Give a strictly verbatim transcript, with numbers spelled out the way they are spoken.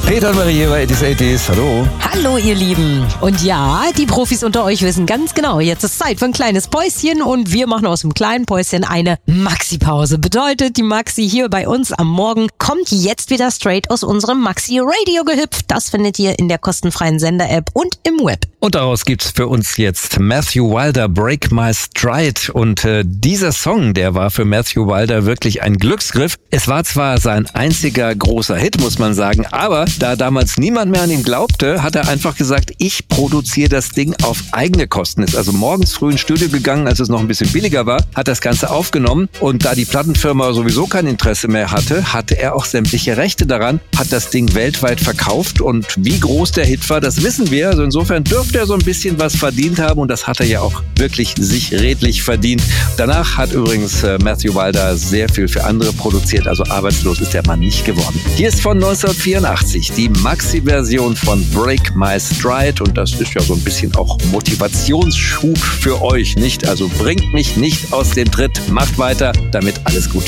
Peter und Marie hier bei achtzig achtziger. Hallo. Hallo ihr Lieben. Und ja, die Profis unter euch wissen ganz genau, jetzt ist Zeit für ein kleines Päuschen und wir machen aus dem kleinen Päuschen eine Maxi-Pause. Bedeutet, die Maxi hier bei uns am Morgen kommt jetzt wieder straight aus unserem Maxi-Radio gehüpft. Das findet ihr in der kostenfreien Sender-App und im Web. Und daraus gibt's für uns jetzt Matthew Wilder, Break My Stride. Und äh, dieser Song, der war für Matthew Wilder wirklich ein Glücksgriff. Es war zwar sein einziger großer Hit, muss man sagen, aber da damals niemand mehr an ihn glaubte, hat er einfach gesagt, ich produziere das Ding auf eigene Kosten. Ist also morgens früh ins Studio gegangen, als es noch ein bisschen billiger war, hat das Ganze aufgenommen und da die Plattenfirma sowieso kein Interesse mehr hatte, hatte er auch sämtliche Rechte daran, hat das Ding weltweit verkauft und wie groß der Hit war, das wissen wir. Also insofern dürfte er so ein bisschen was verdient haben und das hat er ja auch wirklich sich redlich verdient. Danach hat übrigens äh, Matthew Wilder sehr viel für andere produziert, also arbeitslos ist der Mann nicht geworden. Hier ist von neunzehnhundertvierundachtzig die Maxi-Version von Break My Stride und das ist ja so ein bisschen auch Motivationsschub für euch, nicht? Also bringt mich nicht aus dem Tritt, macht weiter, damit alles gut wird.